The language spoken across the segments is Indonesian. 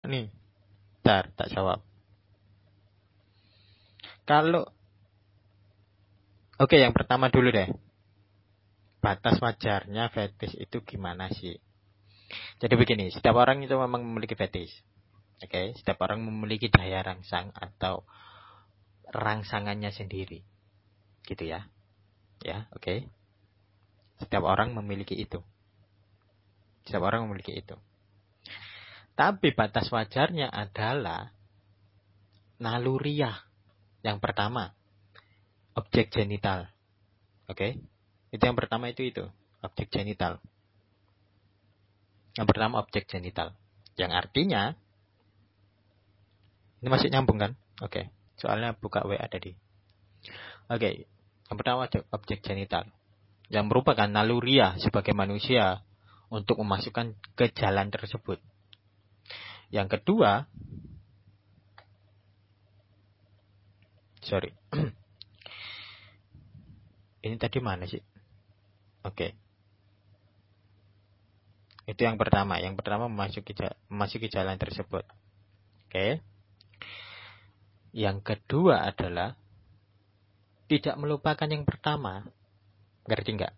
Nih, tak jawab. Kalau oke, yang pertama dulu deh. Batas wajarnya fetish itu gimana sih? Jadi begini, setiap orang itu memang memiliki fetish. Oke, setiap orang memiliki daya rangsang atau rangsangannya sendiri. Gitu ya. Ya, oke. Setiap orang memiliki itu. Setiap orang memiliki itu. Tapi batas wajarnya adalah naluriah. Yang pertama, objek genital. Oke. Itu yang pertama itu. Objek genital. Yang pertama objek genital. Yang artinya, ini masih nyambung kan? Oke. Soalnya buka WA tadi. Oke. Yang pertama objek genital. Yang merupakan naluriah sebagai manusia untuk memasukkan ke jalan tersebut. Yang kedua, sorry. Ini tadi mana sih? Oke. Itu yang pertama. Yang pertama memasuki jalan tersebut. Oke. Yang kedua adalah tidak melupakan yang pertama. Ngerti nggak?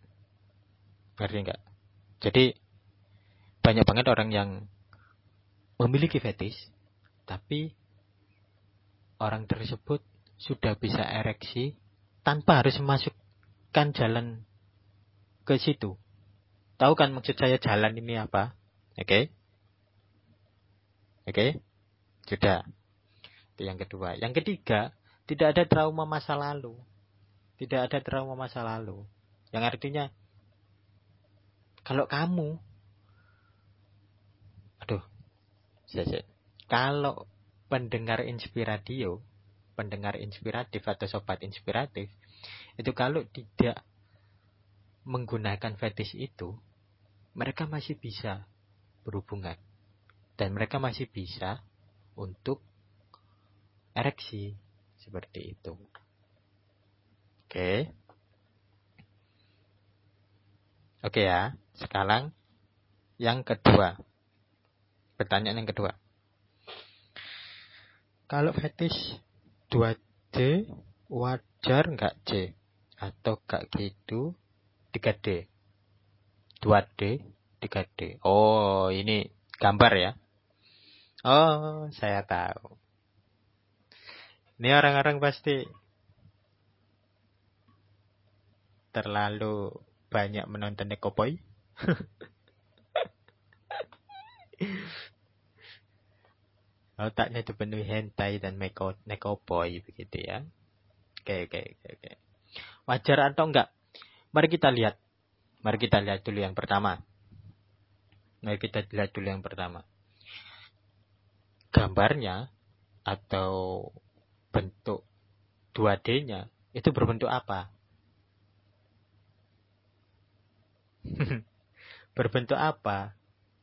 Jadi banyak banget orang yang memiliki fetish, tapi orang tersebut sudah bisa ereksi tanpa harus memasukkan jalan ke situ. Tahu kan maksud saya jalan ini apa? Oke? Sudah. Itu yang kedua. Yang ketiga, tidak ada trauma masa lalu. Yang artinya, kalau kamu, kalau pendengar inspiratif atau sobat inspiratif, itu kalau tidak menggunakan fetish itu, mereka masih bisa berhubungan. Dan mereka masih bisa untuk ereksi. Seperti itu. Oke ya. Sekarang yang kedua. Pertanyaan yang kedua. Kalau fetish 2D wajar nggak C? Atau nggak gitu 3D? 2D, 3D. Oh, ini gambar ya? Oh, saya tahu. Ini orang-orang pasti terlalu banyak menonton Nekoboy. Otaknya dipenuhi hentai dan Nekoboy begitu ya. Oke. Wajar atau enggak? Mari kita lihat dulu yang pertama. Gambarnya atau bentuk 2D-nya itu berbentuk apa? Berbentuk apa?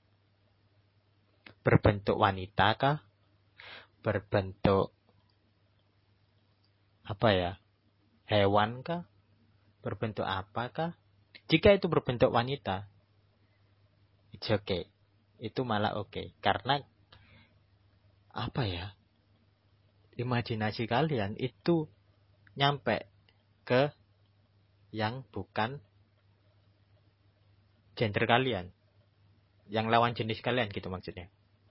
Berbentuk wanita kah? Berbentuk apa ya? Hewan kah? Berbentuk apakah? Jika itu berbentuk wanita, it's okay. Itu malah okay. Karena apa ya? Imajinasi kalian itu nyampe ke yang bukan gender kalian. Yang lawan jenis kalian gitu maksudnya.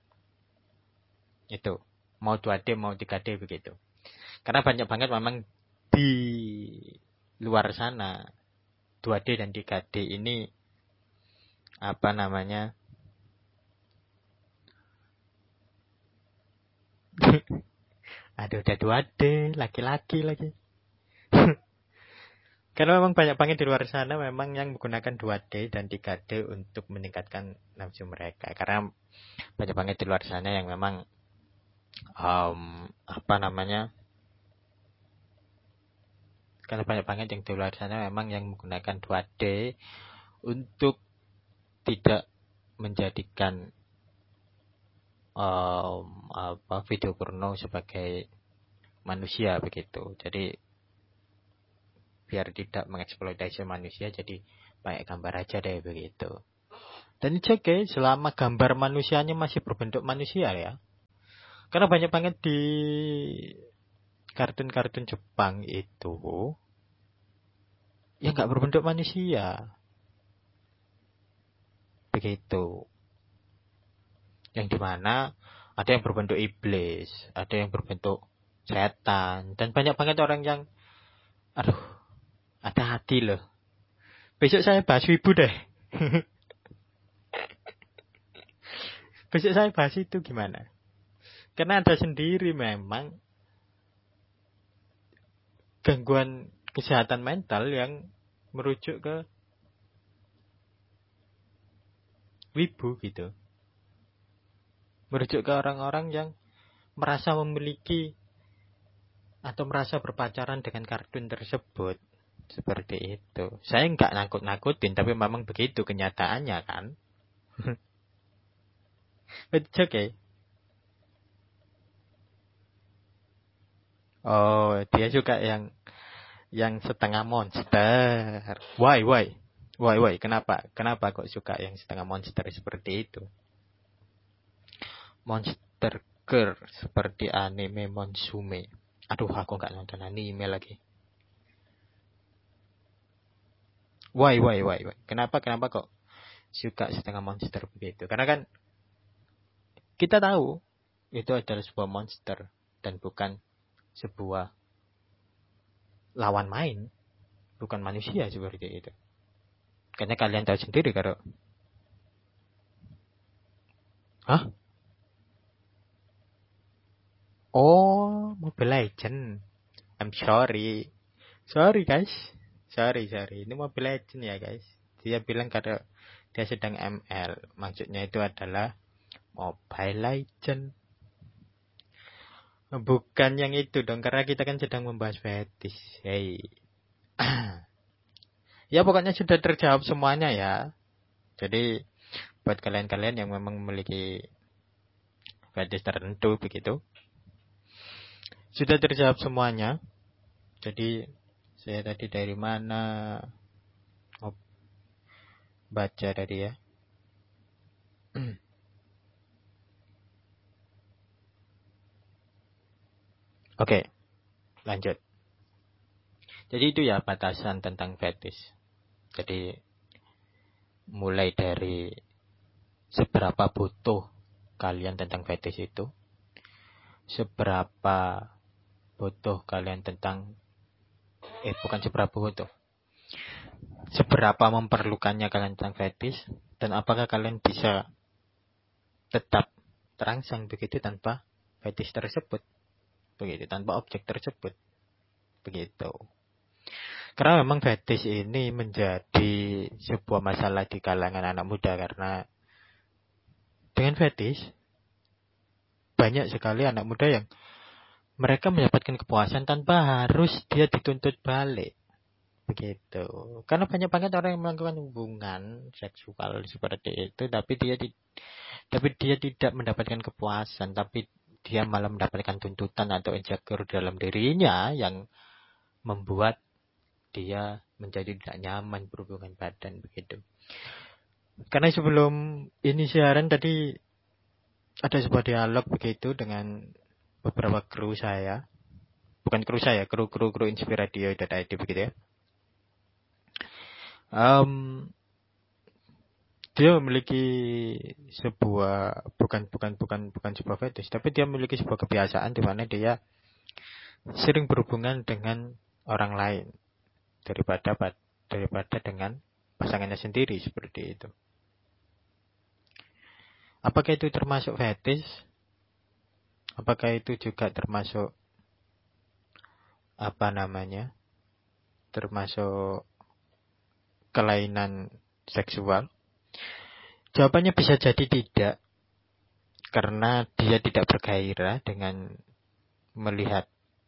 Itu. Mau 2D, mau 3D begitu. Karena banyak banget memang di luar sana 2D dan 3D ini apa namanya? Aduh, udah 2D, laki-laki lagi. Karena memang banyak banget di luar sana memang yang menggunakan 2D dan 3D untuk meningkatkan nafsu mereka. Karena banyak banget di luar sana yang memang karena banyak banget yang di luar sana memang yang menggunakan 2D untuk tidak menjadikan video porno sebagai manusia begitu. Jadi biar tidak mengeksploitasi manusia, jadi pakai gambar aja deh begitu. Dan it's okay selama gambar manusianya masih berbentuk manusia ya. Karena banyak banget di kartun-kartun Jepang itu yang nggak berbentuk manusia. Begitu. Yang dimana ada yang berbentuk iblis, ada yang berbentuk setan, dan banyak banget orang yang, aduh, ada hati loh. Besok saya bahas wibu deh. Besok saya bahas itu gimana? Karena ada sendiri memang gangguan kesehatan mental yang merujuk ke wibu gitu. Merujuk ke orang-orang yang merasa memiliki atau merasa berpacaran dengan kartun tersebut. Seperti itu. Saya nggak nakut-nakutin, tapi memang begitu kenyataannya kan. But it's okay. Oh, dia suka yang setengah monster. Why? Kenapa? Kenapa kok suka yang setengah monster seperti itu? Monster Girl seperti anime Monsume. Aduh, aku nggak nonton anime lagi. Why? Kenapa kok suka setengah monster begitu? Karena kan kita tahu itu adalah sebuah monster dan bukan sebuah lawan main, bukan manusia seperti itu. Karena kalian tahu sendiri kalau, hah? Oh, Mobile Legend. I'm sorry guys. Sorry. Ini Mobile Legend ya guys. Dia bilang kalau dia sedang ML, maksudnya itu adalah Mobile Legend. Bukan yang itu dong, karena kita kan sedang membahas fetish. Hey. Ya pokoknya sudah terjawab semuanya ya. Jadi buat kalian-kalian yang memang memiliki fetish tertentu begitu, sudah terjawab semuanya. Jadi saya tadi dari mana? Oh, baca tadi ya. Oke, lanjut. Jadi itu ya batasan tentang fetish. Jadi mulai dari seberapa butuh kalian tentang fetish itu, seberapa butuh kalian tentang bukan seberapa butuh, seberapa memerlukannya kalian tentang fetish, dan apakah kalian bisa tetap terangsang begitu tanpa fetish tersebut, begitu, tanpa objek tersebut, begitu. Karena memang fetish ini menjadi sebuah masalah di kalangan anak muda, karena dengan fetish banyak sekali anak muda yang mereka mendapatkan kepuasan tanpa harus dia dituntut balik, begitu. Karena banyak banget orang yang melakukan hubungan seksual seperti itu, tapi dia tidak mendapatkan kepuasan, tapi dia malah mendapatkan tuntutan atau insecure dalam dirinya yang membuat dia menjadi tidak nyaman berhubungan badan begitu. Karena sebelum ini siaran tadi ada sebuah dialog begitu dengan beberapa kru saya. Bukan kru saya, kru Inspiradio.id begitu ya. Dia memiliki sebuah bukan sebuah fetish, tapi dia memiliki sebuah kebiasaan di mana dia sering berhubungan dengan orang lain daripada dengan pasangannya sendiri seperti itu. Apakah itu termasuk fetish? Apakah itu juga termasuk termasuk kelainan seksual? Jawabannya bisa jadi tidak, karena dia tidak bergairah dengan melihat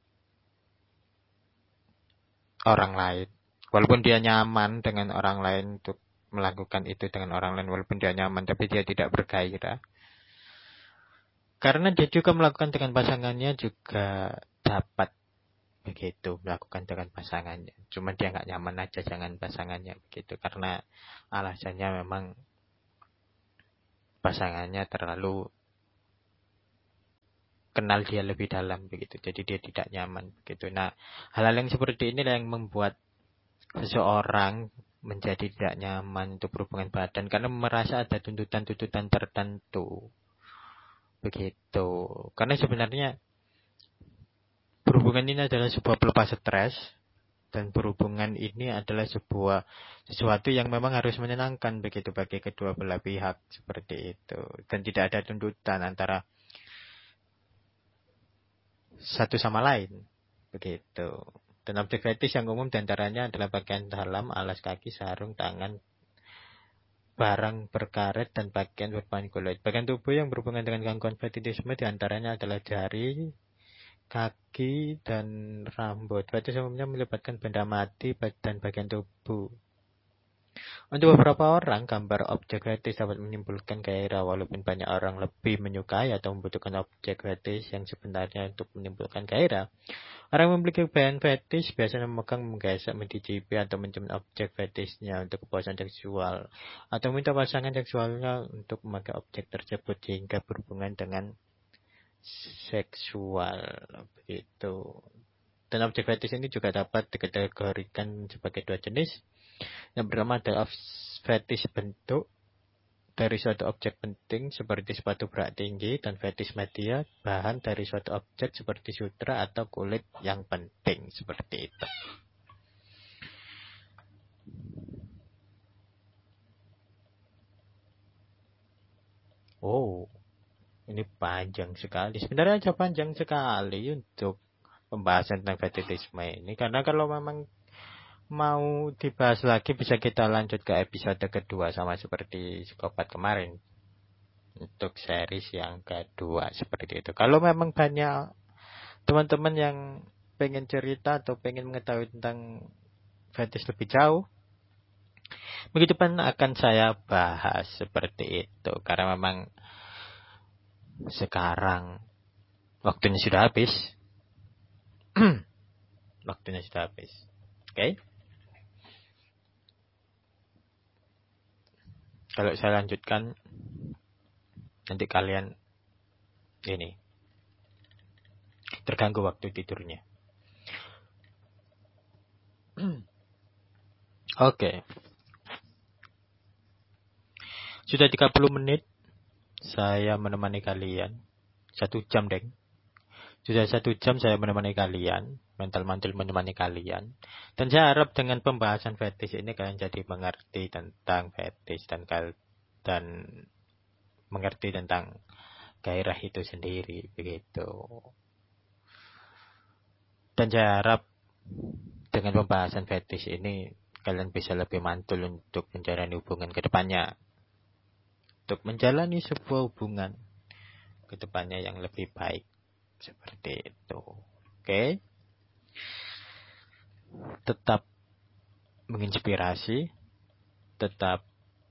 orang lain. Walaupun dia nyaman dengan orang lain untuk melakukan itu dengan orang lain, walaupun dia nyaman, tapi dia tidak bergairah. Karena dia juga melakukan dengan pasangannya juga dapat begitu, melakukan dengan pasangannya. Cuma dia nggak nyaman aja dengan pasangannya begitu, karena alasannya memang pasangannya terlalu kenal dia lebih dalam begitu. Jadi dia tidak nyaman begitu. Nah, hal-hal yang seperti ini yang membuat seseorang menjadi tidak nyaman untuk berhubungan badan karena merasa ada tuntutan-tuntutan tertentu. Begitu. Karena sebenarnya berhubungan ini adalah sebuah pelepas stres dan berhubungan ini adalah sesuatu yang memang harus menyenangkan begitu bagi kedua belah pihak seperti itu. Dan tidak ada tuntutan antara satu sama lain. Begitu. Dan objek fetis yang umum diantaranya adalah bagian dalam, alas kaki, sarung, tangan, barang berkaret, dan bagian berbahan kulit. Bagian tubuh yang berhubungan dengan gangguan fetisisme diantaranya adalah jari, kaki, dan rambut. Fetis umumnya melibatkan benda mati dan bagian tubuh. Untuk beberapa orang, gambar objek fetis dapat menimbulkan gairah, walaupun banyak orang lebih menyukai atau membutuhkan objek fetis yang sebenarnya untuk menimbulkan gairah. Orang yang memiliki bahan fetis biasanya memegang, menggesek, mencicipi, atau mencium objek fetisnya untuk kepuasan seksual, atau minta pasangan seksualnya untuk memakai objek tersebut sehingga berhubungan dengan seksual. Begitu. Dan objek fetis ini juga dapat dikategorikan sebagai dua jenis. Yang pertama adalah fetis bentuk dari suatu objek penting seperti sepatu berat tinggi, dan fetis media bahan dari suatu objek seperti sutra atau kulit yang penting seperti itu. Oh, ini panjang sekali. Sebenarnya aja panjang sekali untuk pembahasan tentang fetishisme ini, karena kalau memang mau dibahas lagi bisa kita lanjut ke episode kedua sama seperti psikopat kemarin. Untuk series yang kedua seperti itu. Kalau memang banyak teman-teman yang pengen cerita atau pengen mengetahui tentang fetis lebih jauh, minggu depan akan saya bahas seperti itu. Karena memang sekarang waktunya sudah habis. Waktunya sudah habis. Oke? Kalau saya lanjutkan, nanti kalian ini terganggu waktu tidurnya. Oke. Sudah 30 menit saya menemani kalian. 1 jam, Deng. Sudah 1 jam saya menemani kalian, mental-mantul menemani kalian. Dan saya harap dengan pembahasan fetis ini kalian jadi mengerti tentang fetis dan mengerti tentang gairah itu sendiri, begitu. Dan saya harap dengan pembahasan fetis ini kalian bisa lebih mantul untuk menjalani hubungan ke depannya. Untuk menjalani sebuah hubungan ke depannya yang lebih baik. Seperti itu. Oke. Tetap menginspirasi. Tetap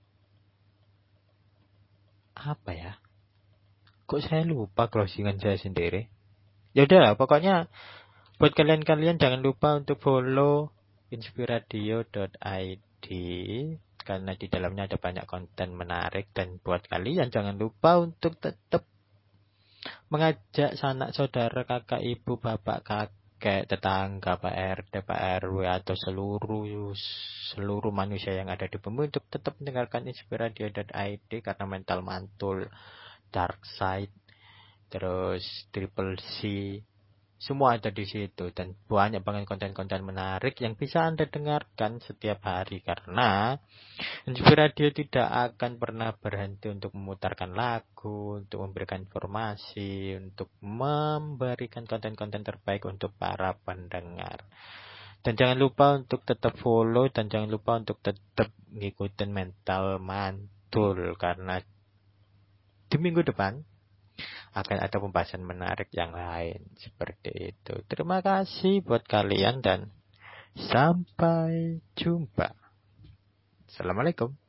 apa ya? Kok saya lupa closingan saya sendiri? Ya udah, pokoknya buat kalian-kalian jangan lupa untuk follow inspiradio.id karena di dalamnya ada banyak konten menarik. Dan buat kalian jangan lupa untuk tetap mengajak sanak saudara, kakak, ibu, bapak, kakek, tetangga, Pak RT, Pak RW, atau seluruh manusia yang ada di bumi untuk tetap mendengarkan inspiradio.id karena mental mantul, dark side, terus triple C, semua ada di situ. Dan banyak banget konten-konten menarik yang bisa Anda dengarkan setiap hari. Karena Inspiradio tidak akan pernah berhenti untuk memutarkan lagu, untuk memberikan informasi, untuk memberikan konten-konten terbaik untuk para pendengar. Dan jangan lupa untuk tetap follow dan jangan lupa untuk tetap ngikutin mental mantul. Karena di minggu depan akan ada pembahasan menarik yang lain seperti itu. Terima kasih buat kalian dan sampai jumpa. Assalamualaikum.